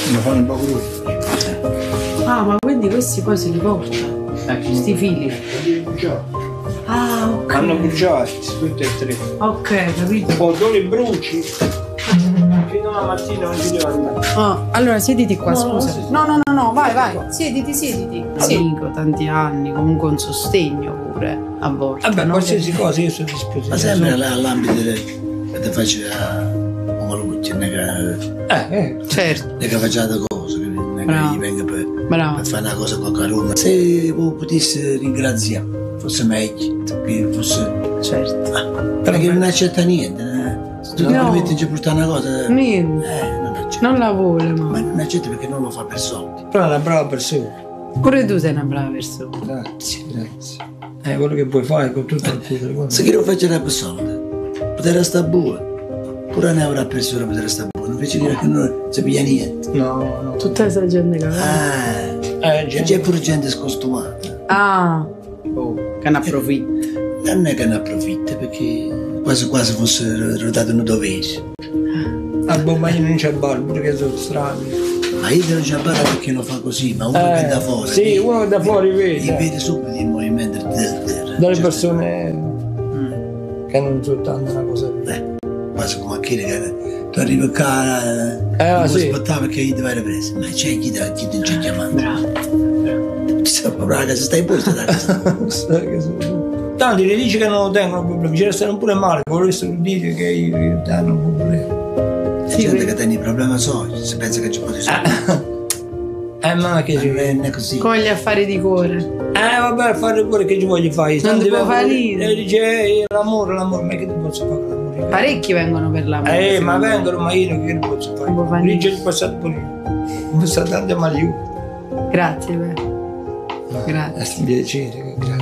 Mi fanno un po' crudo. Ah, ma quindi questi poi se li porta? Questi fili? Ah, ok. Hanno bruciati tutti e tre. Ok, capito. Poi dove bruci? Fino alla mattina non ci devo andare. Ah, allora siediti qua, No, scusa. sì, sì. No, vai. Siediti. Amico, tanti anni, comunque un sostegno pure a volte. Vabbè, no? qualsiasi cosa io sono a disposizione. Ma sempre all'ambito che ti faccia come luce, non è Certo, che facciate cose, non è che Bravo. gli venga per bravo. fare una cosa con Roma. Se potessi ringraziare, fosse meglio, che fosse. Certo. Perché non accetta niente, Se tu No. ti metti a portare una cosa. Niente. Non accetta. Non la vuole, Ma ma. non accetta perché non lo fa per soldi. Però è una brava persona. Pure tu sei una brava persona. Grazie. Quello che puoi fare con tutto il cuore. Se chi lo faceva per soldi, poteva stare buono. Pure ne avrà persone potrà stare buono, invece di dire che non si piglia niente. No. Tutta questa gente che C'è pure gente scostumata. Ah, che ne approfitta. Non è che ne approfitta perché quasi fosse rodato un dovere. A Bombaino non c'è barba perché sono strani. Ma io non c'è barba perché lo fa così, ma uno che da fuori. Sì, uno da fuori Gli vede. vede subito il movimento del Dalle persone che non sono tanto una cosa. quasi come a chi che tu arrivi qua non puoi sì. aspettare perché gli deve presa. Ma c'è chi ti c'è chiamando. Bravo. Raga, se stai posto da casa. Tanti gli dici che non lo tengono problemi, ci restano pure male, vorresti dire che io danno un problema. C'è gente che tiene i problemi soldi, si pensa che ci può risolvere. Ma che ci vede? Non è così. Con gli affari di cuore. Vabbè, fare pure che ci voglio fare. Non ti può fare E dice l'amore, ma che ti posso fare con l'amore? Parecchi vengono per l'amore. Ma vengono, ma io non che ne posso fare. Non può fare Lì niente. c'è il passato pure io. Non sta tanto male io. Grazie, beh. Grazie. È un piacere, grazie.